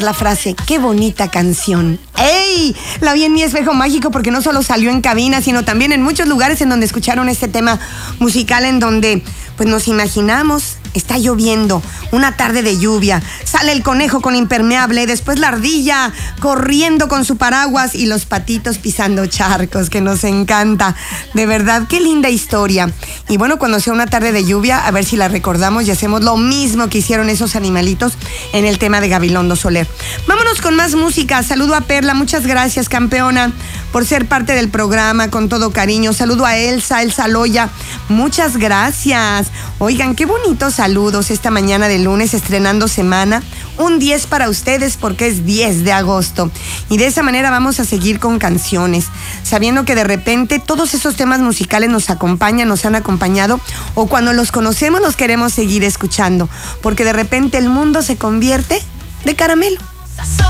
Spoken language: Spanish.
la frase, qué bonita canción. ¡Ey! La vi en mi espejo mágico porque no solo salió en cabina, sino también en muchos lugares en donde escucharon este tema musical, en donde pues nos imaginamos, está lloviendo, una tarde de lluvia, sale el conejo con impermeable, después la ardilla corriendo con su paraguas y los patitos pisando charcos, que nos encanta. De verdad, qué linda historia. Y bueno, cuando sea una tarde de lluvia, a ver si la recordamos y hacemos lo mismo que hicieron esos animalitos en el tema de Gabilondo Soler. Vámonos con más música. Saludo a Perla, muchas gracias, campeona, por ser parte del programa con todo cariño. Saludo a Elsa Loya, muchas gracias. Oigan, qué bonitos saludos esta mañana de lunes, estrenando semana. Un 10 para ustedes porque es 10 de agosto. Y de esa manera vamos a seguir con canciones, sabiendo que de repente todos esos temas musicales nos acompañan, nos han acompañado, o cuando los conocemos los queremos seguir escuchando, porque de repente el mundo se convierte de caramelo.